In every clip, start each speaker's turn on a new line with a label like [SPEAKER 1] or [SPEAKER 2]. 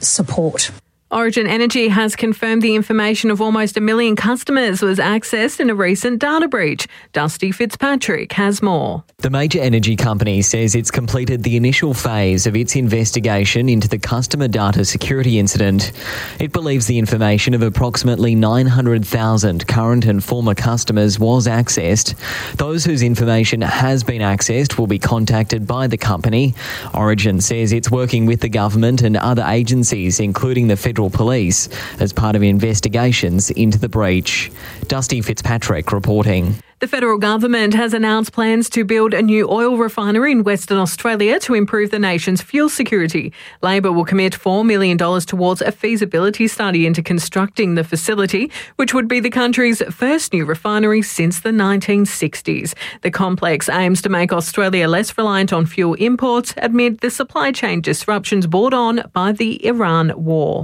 [SPEAKER 1] support.
[SPEAKER 2] Origin Energy has confirmed the information of almost 1 million customers was accessed in a recent data breach. Dusty Fitzpatrick has more.
[SPEAKER 3] The major energy company says it's completed the initial phase of its investigation into the customer data security incident. It believes the information of approximately 900,000 current and former customers was accessed. Those whose information has been accessed will be contacted by the company. Origin says it's working with the government and other agencies, including the Federal Police, as part of investigations into the breach. Dusty Fitzpatrick reporting.
[SPEAKER 2] The federal government has announced plans to build a new oil refinery in Western Australia to improve the nation's fuel security. Labor will commit $4 million towards a feasibility study into constructing the facility, which would be the country's first new refinery since the 1960s. The complex aims to make Australia less reliant on fuel imports amid the supply chain disruptions brought on by the Iran war.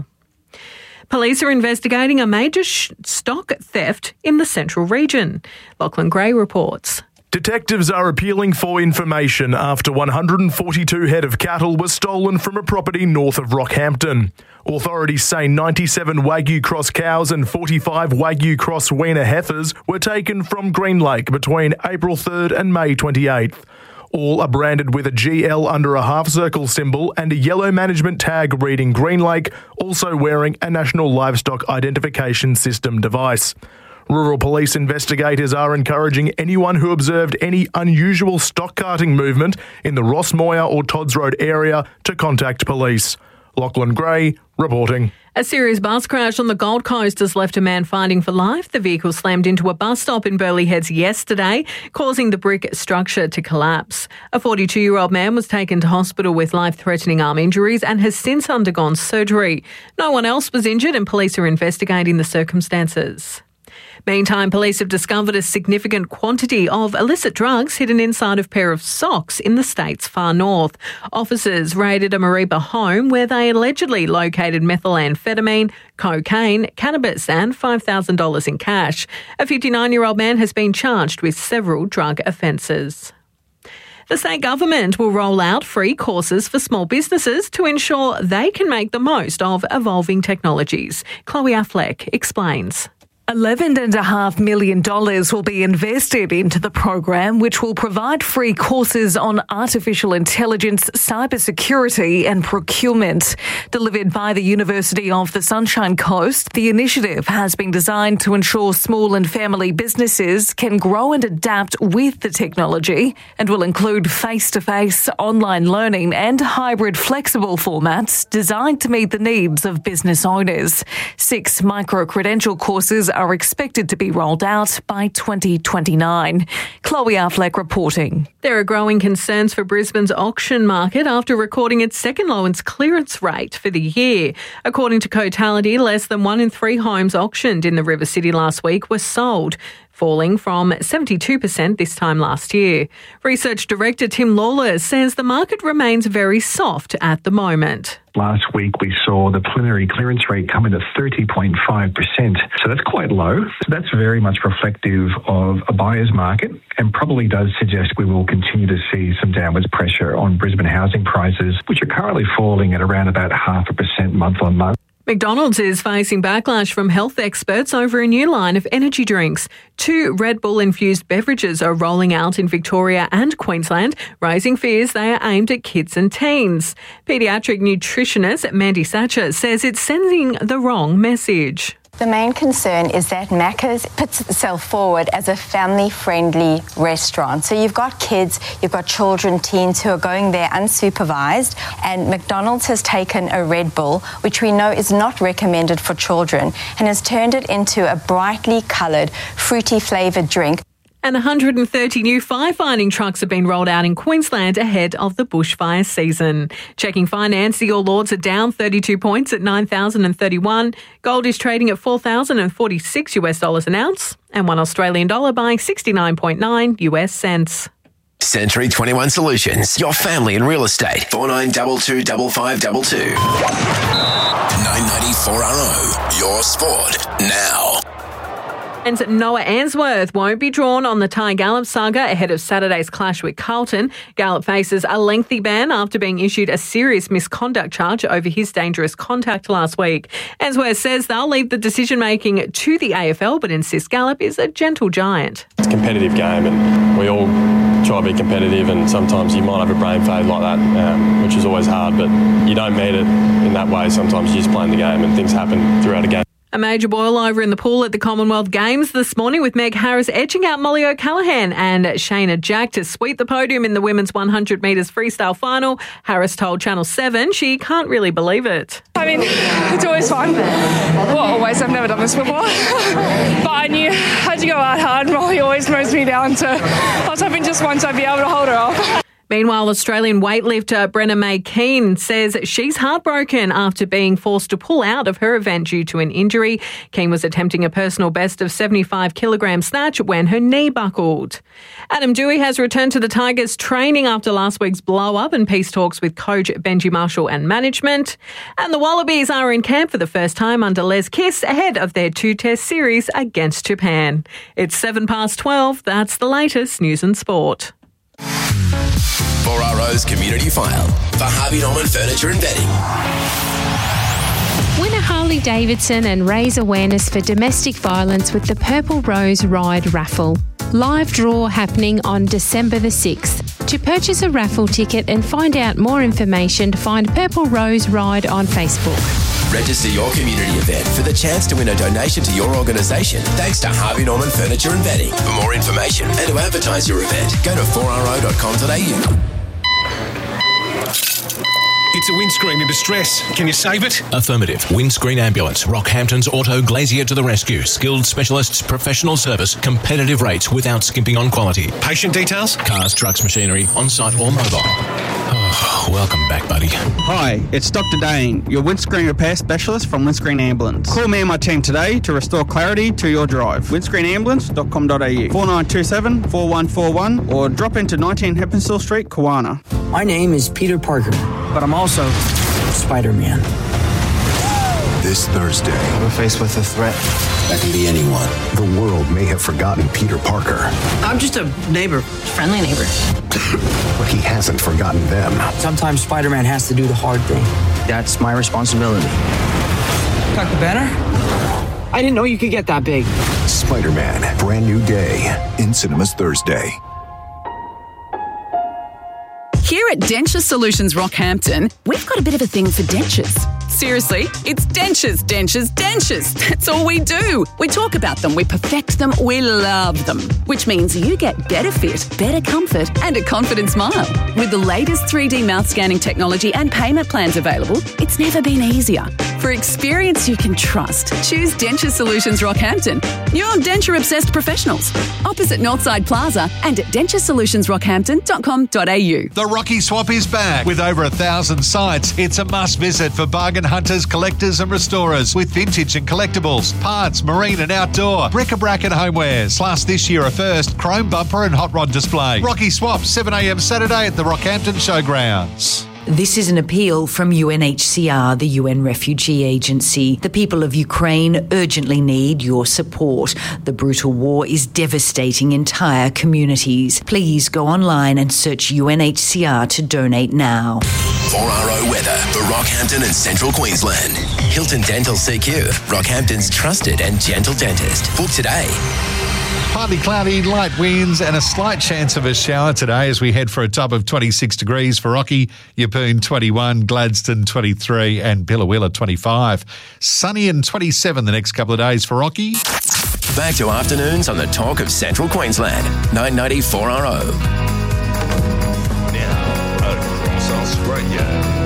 [SPEAKER 2] Police are investigating a major stock theft in the Central region. Lachlan Gray reports.
[SPEAKER 4] Detectives are appealing for information after 142 head of cattle were stolen from a property north of Rockhampton. Authorities say 97 Wagyu Cross cows and 45 Wagyu Cross weaner heifers were taken from Green Lake between April 3rd and May 28th. All are branded with a GL under a half-circle symbol and a yellow management tag reading Green Lake, also wearing a National Livestock Identification System device. Rural Police investigators are encouraging anyone who observed any unusual stock carting movement in the Ross Moir or Todds Road area to contact police. Lachlan Gray reporting.
[SPEAKER 2] A serious bus crash on the Gold Coast has left a man fighting for life. The vehicle slammed into a bus stop in Burleigh Heads yesterday, causing the brick structure to collapse. A 42-year-old man was taken to hospital with life-threatening arm injuries and has since undergone surgery. No one else was injured and police are investigating the circumstances. Meantime, police have discovered a significant quantity of illicit drugs hidden inside a pair of socks in the state's far north. Officers raided a Mareeba home where they allegedly located methamphetamine, cocaine, cannabis and $5,000 in cash. A 59-year-old man has been charged with several drug offences. The state government will roll out free courses for small businesses to ensure they can make the most of evolving technologies. Chloe Affleck explains.
[SPEAKER 5] $11.5 million will be invested into the program, which will provide free courses on artificial intelligence, cybersecurity and procurement. Delivered by the University of the Sunshine Coast, the initiative has been designed to ensure small and family businesses can grow and adapt with the technology and will include face-to-face, online learning and hybrid flexible formats designed to meet the needs of business owners. 6 micro-credential courses are expected to be rolled out by 2029. Chloe Affleck reporting.
[SPEAKER 2] There are growing concerns for Brisbane's auction market after recording its second lowest clearance rate for the year. According to Cotality, less than 1 in 3 homes auctioned in the River City last week were sold, falling from 72% this time last year. Research Director Tim Lawler says the market remains very soft at the moment.
[SPEAKER 6] Last week we saw the preliminary clearance rate come in at 30.5%. So that's quite low. So that's very much reflective of a buyer's market and probably does suggest we will continue to see some downwards pressure on Brisbane housing prices, which are currently falling at around about 0.5% month on month.
[SPEAKER 2] McDonald's is facing backlash from health experts over a new line of energy drinks. 2 Red Bull-infused beverages are rolling out in Victoria and Queensland, raising fears they are aimed at kids and teens. Paediatric nutritionist Mandy Satcher says it's sending the wrong message.
[SPEAKER 7] The main concern is that Macca's puts itself forward as a family-friendly restaurant. So you've got kids, you've got children, teens who are going there unsupervised, and McDonald's has taken a Red Bull, which we know is not recommended for children, and has turned it into a brightly coloured, fruity flavoured drink.
[SPEAKER 2] And 130 new firefighting trucks have been rolled out in Queensland ahead of the bushfire season. Checking finance, the All Ords are down 32 points at 9,031. Gold is trading at $4,046 an ounce, and $1 Australian dollar buying 69.9 US cents.
[SPEAKER 8] Century 21 Solutions, your family in real estate. 4922 5522. 994 RO, your sport now.
[SPEAKER 2] And Noah Answorth won't be drawn on the Ty Gallup saga ahead of Saturday's clash with Carlton. Gallup faces a lengthy ban after being issued a serious misconduct charge over his dangerous contact last week. Answorth says they'll leave the decision-making to the AFL, but insists Gallup is a gentle giant.
[SPEAKER 1] It's a competitive game and we all try to be competitive, and sometimes you might have a brain fade like that, which is always hard, but you don't mean it in that way. Sometimes you're just playing the game and things happen throughout a game.
[SPEAKER 2] A major boil over in the pool at the Commonwealth Games this morning, with Meg Harris edging out Molly O'Callaghan and Shayna Jack to sweep the podium in the women's 100 metres freestyle final. Harris told Channel 7 she can't really believe it.
[SPEAKER 9] I mean, it's always fun. Well, always. I've never done this before. But I knew I had to go out hard. Molly always mows me down, so I was hoping just once I'd be able to hold her off.
[SPEAKER 2] Meanwhile, Australian weightlifter Brenna May Keane says she's heartbroken after being forced to pull out of her event due to an injury. Keane was attempting a personal best of 75 kilogram snatch when her knee buckled. Adam Dewey has returned to the Tigers training after last week's blow-up and peace talks with coach Benji Marshall and management. And the Wallabies are in camp for the first time under Les Kiss ahead of their 2-test series against Japan. It's 12:07. That's the latest news and sport.
[SPEAKER 8] 4RO's Community File for Harvey Norman Furniture and Bedding.
[SPEAKER 10] Win a Harley Davidson and raise awareness for domestic violence with the Purple Rose Ride raffle. Live draw happening on December the 6th. To purchase a raffle ticket and find out more information, find Purple Rose Ride on Facebook.
[SPEAKER 8] Register your community event for the chance to win a donation to your organisation thanks to Harvey Norman Furniture and Bedding. For more information and to advertise your event, go to 4ro.com.au.
[SPEAKER 11] It's a windscreen in distress. Can you save it?
[SPEAKER 12] Affirmative. Windscreen Ambulance. Rockhampton's Auto Glazier to the rescue. Skilled specialists, professional service, competitive rates without skimping on quality.
[SPEAKER 11] Patient details?
[SPEAKER 12] Cars, trucks, machinery, on-site or mobile. Oh, welcome back, buddy.
[SPEAKER 13] Hi, it's Dr. Dane, your windscreen repair specialist from Windscreen Ambulance. Call me and my team today to restore clarity to your drive. windscreenambulance.com.au 4927 4141 or drop into 19 Heppenstall Street, Kawana.
[SPEAKER 14] My name is Peter Parker, but I'm also Spider-Man.
[SPEAKER 15] This Thursday,
[SPEAKER 16] we're faced with a threat.
[SPEAKER 15] That can be anyone. The world may have forgotten Peter Parker.
[SPEAKER 14] I'm just a neighbor, friendly neighbor.
[SPEAKER 15] But he hasn't forgotten them.
[SPEAKER 14] Sometimes Spider-Man has to do the hard thing. That's my responsibility. Dr. Banner? I didn't know you could get that big.
[SPEAKER 15] Spider-Man, brand new day, in cinemas Thursday.
[SPEAKER 17] Here at Denture Solutions Rockhampton, we've got a bit of a thing for dentures. Seriously, it's dentures, dentures, dentures. That's all we do. We talk about them, we perfect them, we love them. Which means you get better fit, better comfort, and a confident smile. With the latest 3D mouth scanning technology and payment plans available, it's never been easier. For experience you can trust, choose Denture Solutions Rockhampton. Your denture-obsessed professionals. Opposite Northside Plaza and at denturesolutions.rockhampton.com.au.
[SPEAKER 18] The Rocky Swap is back with over 1,000 sites. It's a must visit for bargain hunters, collectors and restorers with vintage and collectibles, parts, marine and outdoor, bric-a-brac and homewares. Plus this year a first, chrome bumper and hot rod display. Rocky Swap, 7 a.m. Saturday at the Rockhampton Showgrounds.
[SPEAKER 19] This is an appeal from UNHCR, the UN Refugee Agency. The people of Ukraine urgently need your support. The brutal war is devastating entire communities. Please go online and search UNHCR to donate now.
[SPEAKER 8] 4RO weather for Rockhampton and Central Queensland. Hilton Dental CQ, Rockhampton's trusted and gentle dentist. Book today.
[SPEAKER 18] Partly cloudy, light winds and a slight chance of a shower today as we head for a top of 26 degrees for Rocky, Yeppoon 21, Gladstone 23 and Billawilla 25. Sunny and 27 the next couple of days for Rocky.
[SPEAKER 8] Back to afternoons on the talk of Central Queensland, 990 4RO.
[SPEAKER 20] Now, across Australia.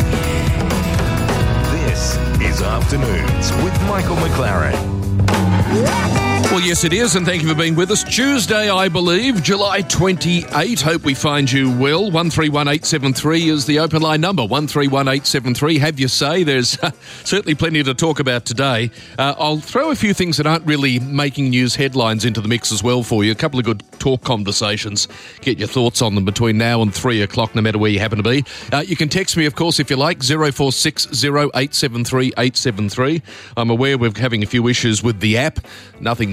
[SPEAKER 20] This is Afternoons with Michael McLaren.
[SPEAKER 21] Well, yes, it is, and thank you for being with us. Tuesday, I believe, July 28. Hope we find you well. 131873 is the open line number, 131873. Have your say. There's certainly plenty to talk about today. I'll throw a few things that aren't really making news headlines into the mix as well for you. A couple of good talk conversations. Get your thoughts on them between now and 3 o'clock, no matter where you happen to be. You can text me, of course, if you like, 0460 873 873. I'm aware we're having a few issues with the app. Nothing new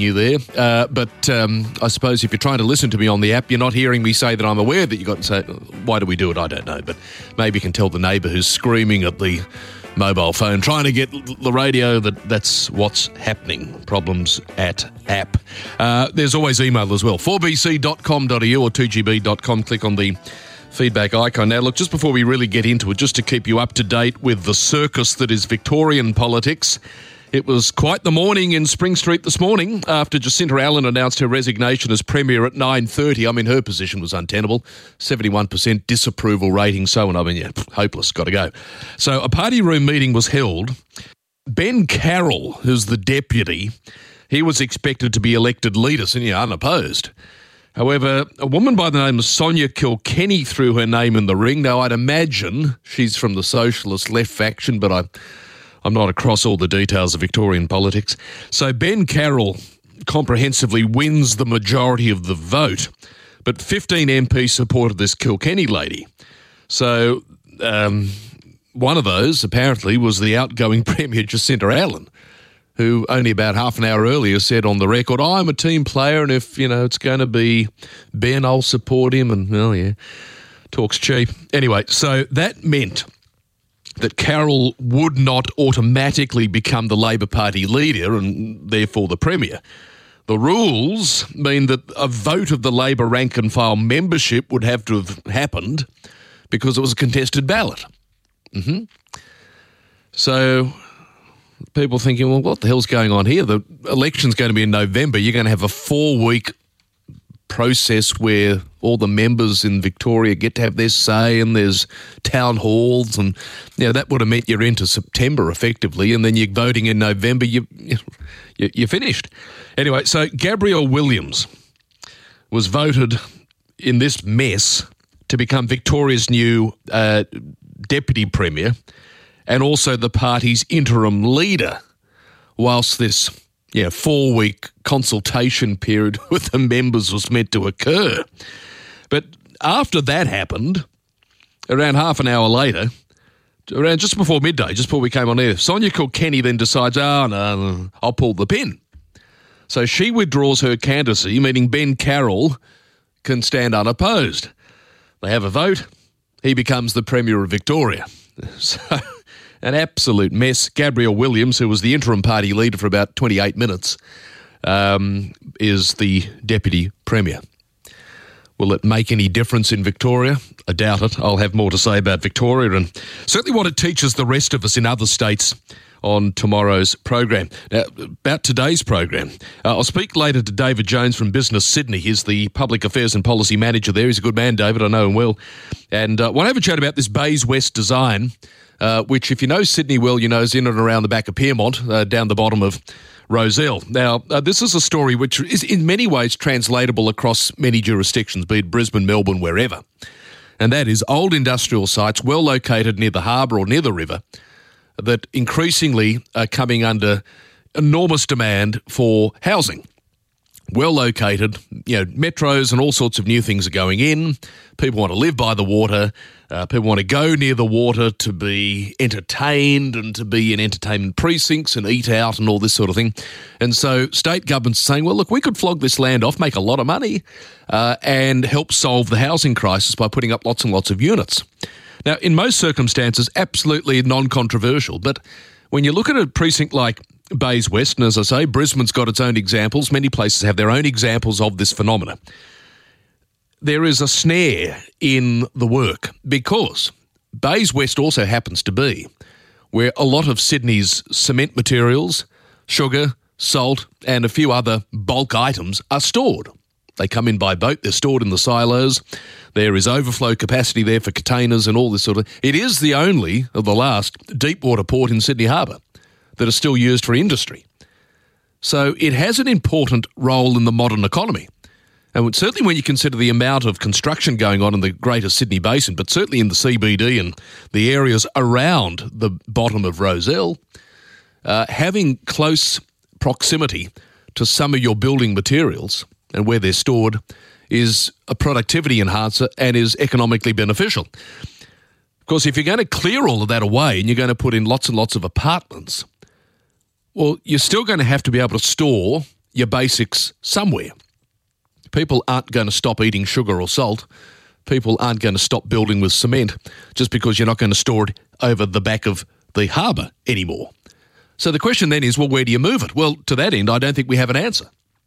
[SPEAKER 21] you there. But I suppose if you're trying to listen to me on the app, you're not hearing me say that I'm aware that you got to say, why do we do it? I don't know. But maybe you can tell the neighbour who's screaming at the mobile phone, trying to get the radio, that's what's happening. Problems at app. There's always email as well. 4bc.com.au or 2gb.com. Click on the feedback icon. Now, look, just before we really get into it, just to keep you up to date with the circus that is Victorian politics, it was quite the morning in Spring Street this morning after Jacinta Allen announced her resignation as Premier at 9:30. I mean, her position was untenable. 71% disapproval rating, so on. I mean, yeah, hopeless, got to go. So a party room meeting was held. Ben Carroll, who's the deputy, he was expected to be elected leader, so unopposed. However, a woman by the name of Sonia Kilkenny threw her name in the ring. Now, I'd imagine she's from the Socialist left faction, but I'm not across all the details of Victorian politics. So Ben Carroll comprehensively wins the majority of the vote, but 15 MPs supported this Kilkenny lady. So one of those, apparently, was the outgoing Premier Jacinta Allen, who only about half an hour earlier said on the record, I'm a team player, and if, it's going to be Ben, I'll support him, and, well, yeah, talk's cheap. Anyway, so that meant that Carroll would not automatically become the Labor Party leader and therefore the Premier. The rules mean that a vote of the Labor rank and file membership would have to have happened because it was a contested ballot. So people thinking, well, what the hell's going on here? The election's going to be in November. You're going to have a 4-week process where all the members in Victoria get to have their say, and there's town halls, and that would have meant you're into September effectively, and then you're voting in November. You're finished. Anyway, so Gabrielle Williams was voted in this mess to become Victoria's new deputy premier and also the party's interim leader, whilst this 4-week consultation period with the members was meant to occur. But after that happened, around half an hour later, around just before midday, just before we came on air, Sonia Kilkenny then decides, no, I'll pull the pin. So she withdraws her candidacy, meaning Ben Carroll can stand unopposed. They have a vote. He becomes the Premier of Victoria. So an absolute mess. Gabrielle Williams, who was the interim party leader for about 28 minutes, is the Deputy Premier. Will it make any difference in Victoria? I doubt it. I'll have more to say about Victoria and certainly what it teaches the rest of us in other states on tomorrow's program. Now, about today's program, I'll speak later to David Jones from Business Sydney. He's the Public Affairs and Policy Manager there. He's a good man, David. I know him well. And want to have a chat about this Bays West design, which, if you know Sydney well, you know is in and around the back of Piermont, down the bottom of Rozelle. Now, this is a story which is in many ways translatable across many jurisdictions, be it Brisbane, Melbourne, wherever. And that is old industrial sites well located near the harbour or near the river that increasingly are coming under enormous demand for housing. Well located, metros and all sorts of new things are going in. People want to live by the water. People want to go near the water to be entertained and to be in entertainment precincts and eat out and all this sort of thing. And so state governments are saying, well, look, we could flog this land off, make a lot of money, and help solve the housing crisis by putting up lots and lots of units. Now, in most circumstances, absolutely non-controversial. But when you look at a precinct like Bays West, and as I say, Brisbane's got its own examples. Many places have their own examples of this phenomena. There is a snare in the work because Bays West also happens to be where a lot of Sydney's cement materials, sugar, salt, and a few other bulk items are stored. They come in by boat, they're stored in the silos, there is overflow capacity there for containers and all this sort of... It is the only of the last deep water port in Sydney Harbour that are still used for industry. So it has an important role in the modern economy. And certainly when you consider the amount of construction going on in the Greater Sydney Basin, but certainly in the CBD and the areas around the bottom of Rozelle, having close proximity to some of your building materials and where they're stored is a productivity enhancer and is economically beneficial. Of course, if you're going to clear all of that away and you're going to put in lots and lots of apartments, well, you're still going to have to be able to store your basics somewhere. People aren't going to stop eating sugar or salt. People aren't going to stop building with cement just because you're not going to store it over the back of the harbour anymore. So the question then is, well, where do you move it? Well, to that end, I don't think we have an answer.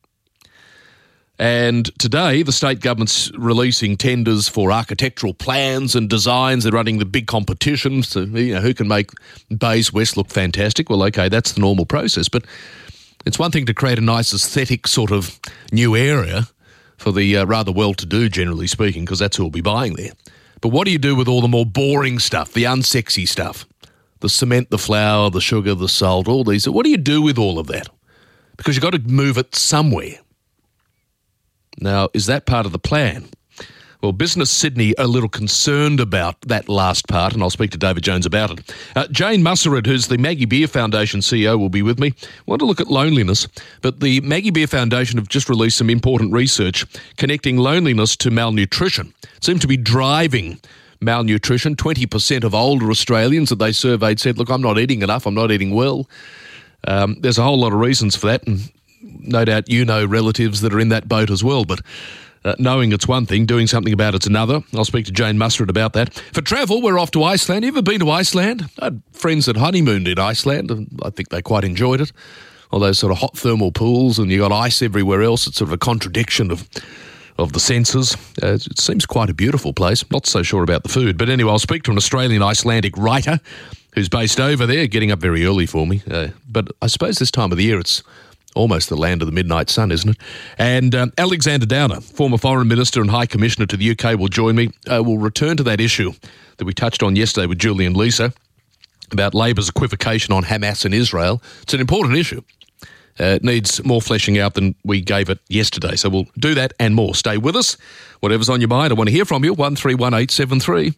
[SPEAKER 21] And today, the state government's releasing tenders for architectural plans and designs. They're running the big competitions to, who can make Bays West look fantastic. Well, okay, that's the normal process. But it's one thing to create a nice aesthetic sort of new area for the rather well-to-do, generally speaking, because that's who will be buying there. But what do you do with all the more boring stuff, the unsexy stuff? The cement, the flour, the sugar, the salt, all these. What do you do with all of that? Because you've got to move it somewhere. Now, is that part of the plan? Well, Business Sydney are a little concerned about that last part, and I'll speak to David Jones about it. Jane Mussered, who's the Maggie Beer Foundation CEO, will be with me. I want to look at loneliness, but the Maggie Beer Foundation have just released some important research connecting loneliness to malnutrition. It seemed to be driving malnutrition. 20% of older Australians that they surveyed said, look, I'm not eating enough, I'm not eating well. There's a whole lot of reasons for that, and no doubt you know relatives that are in that boat as well, but knowing it's one thing, doing something about it's another. I'll speak to Jane Mussered about that. For travel, we're off to Iceland. You ever been to Iceland? I had friends that honeymooned in Iceland, and I think they quite enjoyed it. All those sort of hot thermal pools, and you got ice everywhere else. It's sort of a contradiction of the senses. It seems quite a beautiful place. Not so sure about the food. But anyway, I'll speak to an Australian Icelandic writer who's based over there, getting up very early for me. But I suppose this time of the year it's almost the land of the midnight sun, isn't it? And Alexander Downer, former Foreign Minister and High Commissioner to the UK, will join me. We'll return to that issue that we touched on yesterday with Julian Lisa about Labor's equivocation on Hamas and Israel. It's an important issue. It needs more fleshing out than we gave it yesterday. So we'll do that and more. Stay with us. Whatever's on your mind, I want to hear from you. 131873.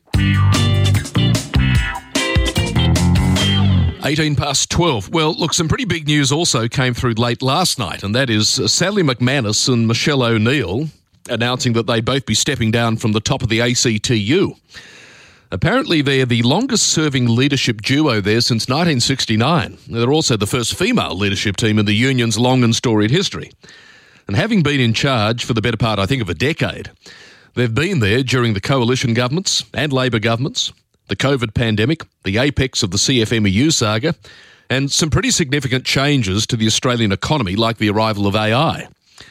[SPEAKER 21] 12:18. Well, look, some pretty big news also came through late last night, and that is Sally McManus and Michelle O'Neill announcing that they'd both be stepping down from the top of the ACTU. Apparently, they're the longest-serving leadership duo there since 1969. They're also the first female leadership team in the union's long and storied history. And having been in charge for the better part, I think, of a decade, they've been there during the coalition governments and Labor governments, the COVID pandemic, the apex of the CFMEU saga, and some pretty significant changes to the Australian economy, like the arrival of AI.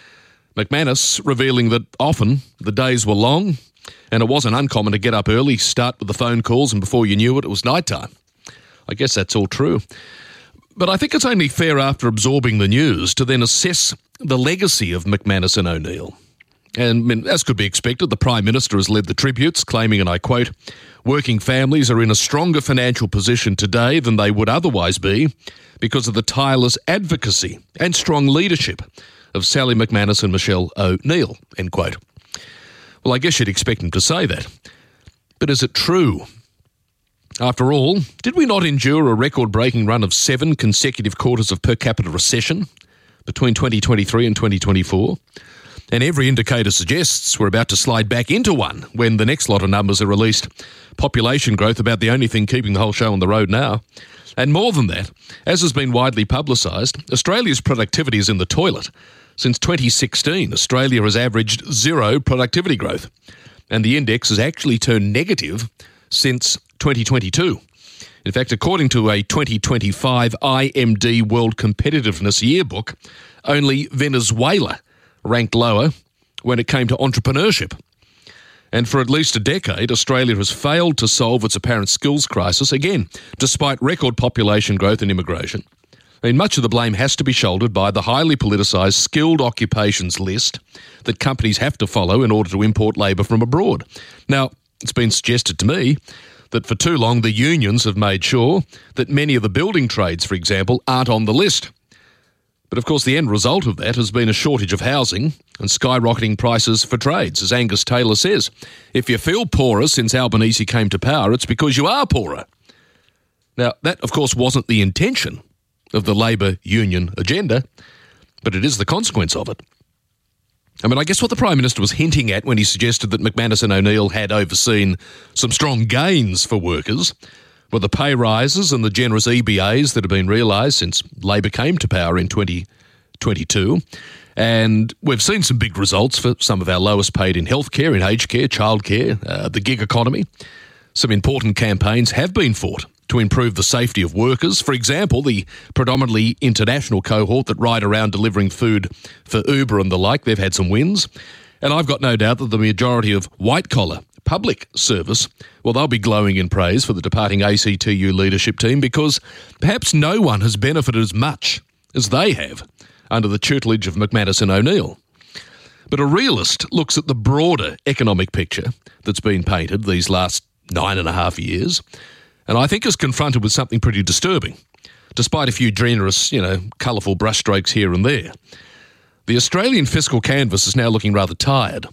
[SPEAKER 21] McManus revealing that often the days were long, and it wasn't uncommon to get up early, start with the phone calls, and before you knew it, it was night time. I guess that's all true. But I think it's only fair after absorbing the news to then assess the legacy of McManus and O'Neill. And as could be expected, the Prime Minister has led the tributes, claiming, and I quote, "Working families are in a stronger financial position today than they would otherwise be because of the tireless advocacy and strong leadership of Sally McManus and Michelle O'Neill," end quote. Well, I guess you'd expect him to say that. But is it true? After all, did we not endure a record-breaking run of 7 consecutive quarters of per capita recession between 2023 and 2024? And every indicator suggests we're about to slide back into one when the next lot of numbers are released. Population growth about the only thing keeping the whole show on the road now. And more than that, as has been widely publicised, Australia's productivity is in the toilet. Since 2016, Australia has averaged 0 productivity growth. And the index has actually turned negative since 2022. In fact, according to a 2025 IMD World Competitiveness Yearbook, only Venezuela ranked lower when it came to entrepreneurship. And for at least a decade, Australia has failed to solve its apparent skills crisis, again, despite record population growth and immigration. I mean, much of the blame has to be shouldered by the highly politicised skilled occupations list that companies have to follow in order to import labour from abroad. Now, it's been suggested to me that for too long the unions have made sure that many of the building trades, for example, aren't on the list. But of course the end result of that has been a shortage of housing and skyrocketing prices for trades. As Angus Taylor says, if you feel poorer since Albanese came to power, it's because you are poorer. Now, that of course wasn't the intention of the Labor union agenda, but it is the consequence of it. I mean, I guess what the Prime Minister was hinting at when he suggested that McManus and O'Neill had overseen some strong gains for workers were the pay rises and the generous EBAs that have been realised since Labor came to power in 2022 2022. And we've seen some big results for some of our lowest paid in healthcare, in aged care, childcare, the gig economy. Some important campaigns have been fought to improve the safety of workers. For example, the predominantly international cohort that ride around delivering food for Uber and the like, they've had some wins. And I've got no doubt that the majority of white-collar public service, well, they'll be glowing in praise for the departing ACTU leadership team because perhaps no one has benefited as much as they have under the tutelage of McManus and O'Neill. But a realist looks at the broader economic picture that's been painted these last 9.5 years, and I think is confronted with something pretty disturbing, despite a few generous, colourful brushstrokes here and there. The Australian fiscal canvas is now looking rather tired.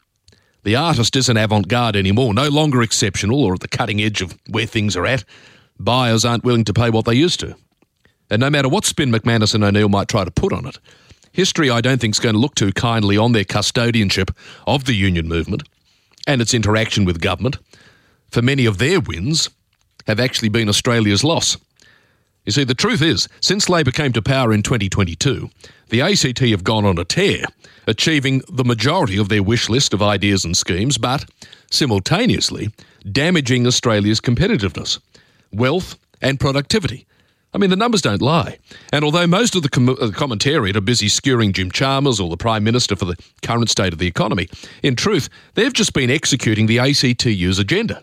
[SPEAKER 21] The artist isn't avant-garde anymore, no longer exceptional or at the cutting edge of where things are at. Buyers aren't willing to pay what they used to. And no matter what spin McManus and O'Neill might try to put on it, history I don't think is going to look too kindly on their custodianship of the union movement and its interaction with government, for many of their wins have actually been Australia's loss. You see, the truth is, since Labor came to power in 2022, the ACT have gone on a tear, achieving the majority of their wish list of ideas and schemes, but simultaneously damaging Australia's competitiveness, wealth and productivity. I mean, the numbers don't lie. And although most of the commentariat are busy skewering Jim Chalmers or the Prime Minister for the current state of the economy, in truth, they've just been executing the ACTU's agenda.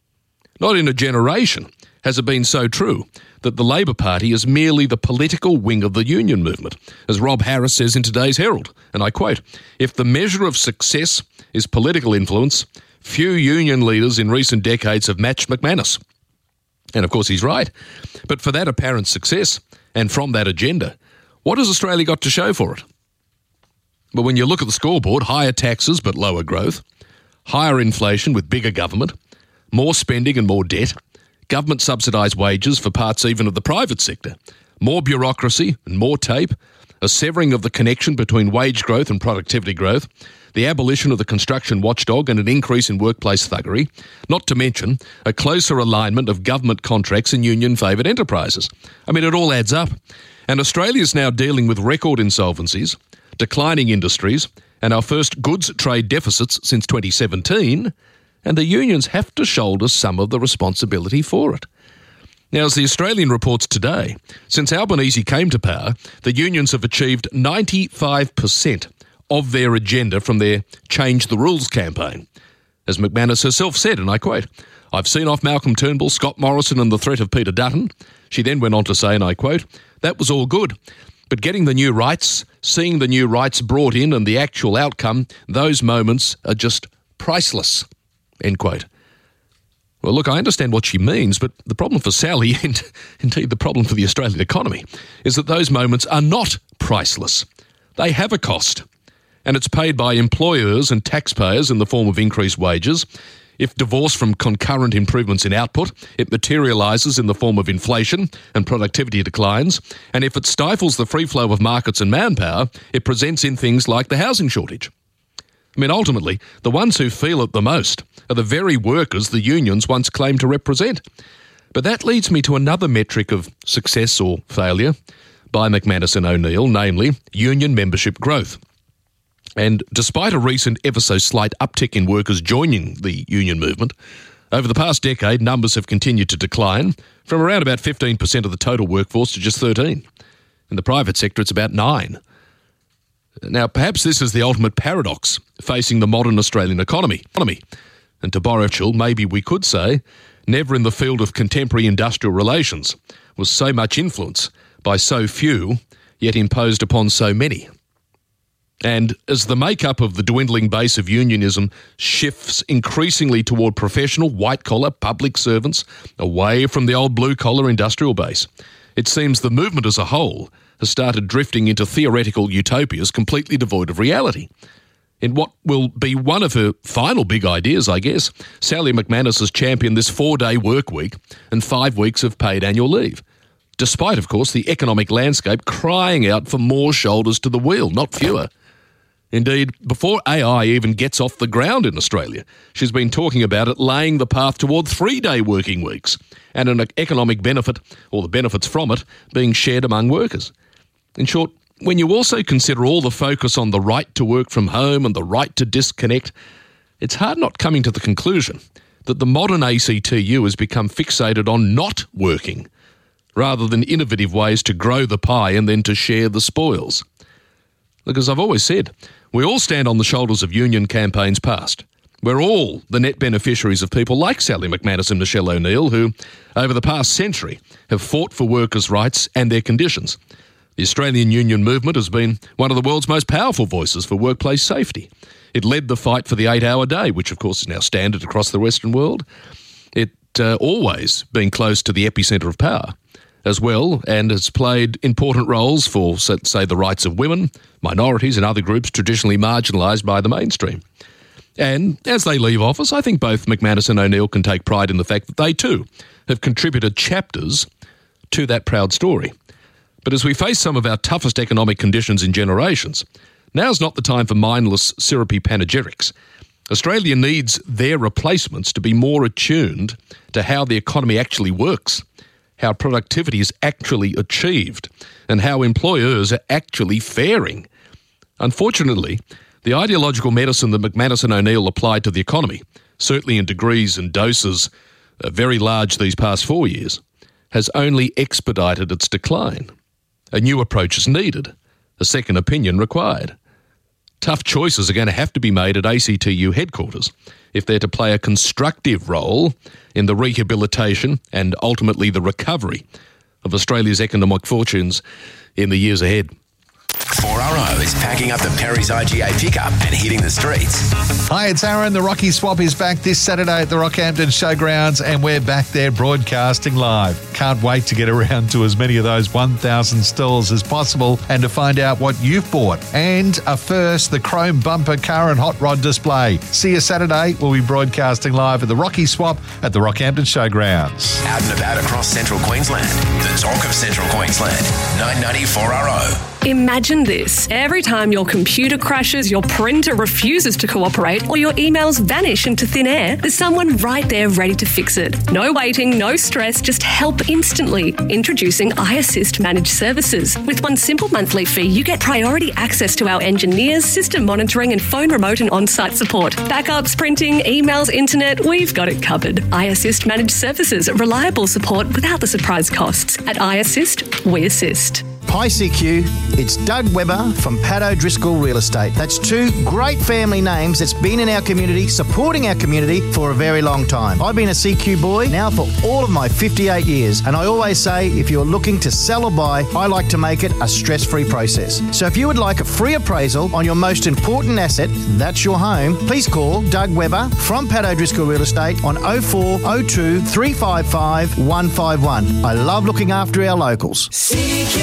[SPEAKER 21] Not in a generation has it been so true that the Labor Party is merely the political wing of the union movement, as Rob Harris says in today's Herald, and I quote, "If the measure of success is political influence, few union leaders in recent decades have matched McManus." And of course he's right. But for that apparent success and from that agenda, what has Australia got to show for it? But when you look at the scoreboard, higher taxes but lower growth, higher inflation with bigger government, more spending and more debt, government subsidised wages for parts even of the private sector, more bureaucracy and more tape, a severing of the connection between wage growth and productivity growth, the abolition of the construction watchdog and an increase in workplace thuggery, not to mention a closer alignment of government contracts and union-favoured enterprises. I mean, it all adds up. And Australia's now dealing with record insolvencies, declining industries, and our first goods trade deficits since 2017, and the unions have to shoulder some of the responsibility for it. Now, as the Australian reports today, since Albanese came to power, the unions have achieved 95% of their agenda from their Change the Rules campaign. As McManus herself said, and I quote, "I've seen off Malcolm Turnbull, Scott Morrison and the threat of Peter Dutton." She then went on to say, and I quote, "That was all good, but getting the new rights, seeing the new rights brought in and the actual outcome, those moments are just priceless," end quote. Well, look, I understand what she means, but the problem for Sally, and indeed the problem for the Australian economy, is that those moments are not priceless. They have a cost, and it's paid by employers and taxpayers in the form of increased wages. If divorced from concurrent improvements in output, it materialises in the form of inflation and productivity declines, and if it stifles the free flow of markets and manpower, it presents in things like the housing shortage. I mean, ultimately, the ones who feel it the most are the very workers the unions once claimed to represent. But that leads me to another metric of success or failure by McManus and O'Neill, namely union membership growth. And despite a recent ever so slight uptick in workers joining the union movement, over the past decade, numbers have continued to decline from around about 15% of the total workforce to just 13%. In the private sector, it's about 9%. Now, perhaps this is the ultimate paradox facing the modern Australian economy. And to borrow Churchill, maybe we could say, never in the field of contemporary industrial relations was so much influence by so few, yet imposed upon so many. And as the makeup of the dwindling base of unionism shifts increasingly toward professional, white-collar public servants away from the old blue-collar industrial base, it seems the movement as a whole has started drifting into theoretical utopias completely devoid of reality. In what will be one of her final big ideas, I guess, Sally McManus has championed this 4-day work week and 5 weeks of paid annual leave, despite, of course, the economic landscape crying out for more shoulders to the wheel, not fewer. Indeed, before AI even gets off the ground in Australia, she's been talking about it laying the path toward 3-day working weeks and an economic benefit, or the benefits from it, being shared among workers. In short, when you also consider all the focus on the right to work from home and the right to disconnect, it's hard not coming to the conclusion that the modern ACTU has become fixated on not working, rather than innovative ways to grow the pie and then to share the spoils. Look, as I've always said, we all stand on the shoulders of union campaigns past. We're all the net beneficiaries of people like Sally McManus and Michelle O'Neill, who, over the past century, have fought for workers' rights and their conditions. The Australian union movement has been one of the world's most powerful voices for workplace safety. It led the fight for the 8-hour day, which of course is now standard across the Western world. It always been close to the epicentre of power as well, and has played important roles for, say, the rights of women, minorities and other groups traditionally marginalised by the mainstream. And as they leave office, I think both McManus and O'Neill can take pride in the fact that they too have contributed chapters to that proud story. But as we face some of our toughest economic conditions in generations, now's not the time for mindless, syrupy panegyrics. Australia needs their replacements to be more attuned to how the economy actually works, how productivity is actually achieved, and how employers are actually faring. Unfortunately, the ideological medicine that McManus and O'Neill applied to the economy, certainly in degrees and doses very large these past 4 years, has only expedited its decline. A new approach is needed, a second opinion required. Tough choices are going to have to be made at ACTU headquarters if they're to play a constructive role in the rehabilitation and ultimately the recovery of Australia's economic fortunes in the years ahead.
[SPEAKER 8] 4RO is packing up the Perry's IGA pickup and hitting the streets.
[SPEAKER 18] Hi, it's Aaron. The Rocky Swap is back this Saturday at the Rockhampton Showgrounds, and we're back there broadcasting live. Can't wait to get around to as many of those 1,000 stalls as possible and to find out what you've bought. And a first, the chrome bumper car and hot rod display. See you Saturday. We'll be broadcasting live at the Rocky Swap at the Rockhampton Showgrounds.
[SPEAKER 8] Out and about across Central Queensland. The talk of Central Queensland. 990 4RO.
[SPEAKER 16] Imagine this. Every time your computer crashes, your printer refuses to cooperate, or your emails vanish into thin air, there's someone right there ready to fix it. No waiting, no stress, just help instantly. Introducing iAssist Managed Services. With one simple monthly fee, you get priority access to our engineers, system monitoring and phone remote and on-site support. Backups, printing, emails, internet, we've got it covered. iAssist Managed Services. Reliable support without the surprise costs. At iAssist, we assist.
[SPEAKER 22] Hi CQ, it's Doug Webber from Pat O'Driscoll Real Estate. That's two great family names that's been in our community, supporting our community for a very long time. I've been a CQ boy now for all of my 58 years, and I always say if you're looking to sell or buy, I like to make it a stress-free process. So if you would like a free appraisal on your most important asset, that's your home, please call Doug Webber from Pat O'Driscoll Real Estate on 0402 355 151. I love looking after our locals.
[SPEAKER 23] CQ.